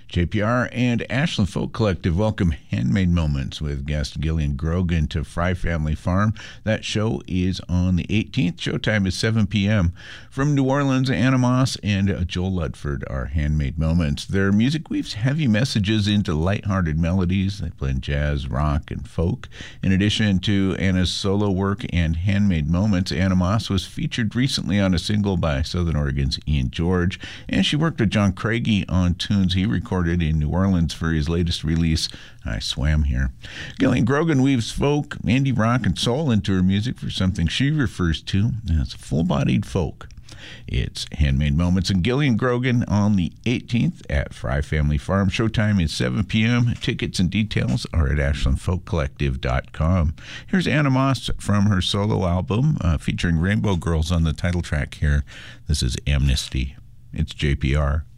JPR and Ashland Folk Collective welcome Handmade Moments with guest Gillian Grogan to Fry Family Farm. That show is on the 18th. Showtime is 7 p.m. From New Orleans, Anna Moss and Joel Ludford are Handmade Moments. Their music weaves heavy messages into lighthearted melodies. They blend jazz, rock, and folk. In addition to Anna's solo work and Handmade Moments, Anna Moss was featured recently on a single by Southern Oregon's Ian George, and she worked with John Craigie on tunes he recorded in New Orleans for his latest release, I Swam Here. Gillian Grogan weaves folk, indie rock, and soul into her music for something she refers to as full-bodied folk. It's Handmade Moments and Gillian Grogan on the 18th at Fry Family Farm. Showtime is 7 p.m. Tickets and details are at ashlandfolkcollective.com. Here's Anna Moss from her solo album featuring Rainbow Girls on the title track here. This is Amnesty. It's JPR.